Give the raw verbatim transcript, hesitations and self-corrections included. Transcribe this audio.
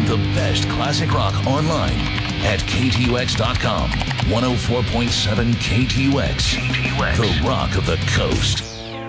The best classic rock online at K T U X dot com. one oh four point seven K T U X. K T U X. The rock of the coast.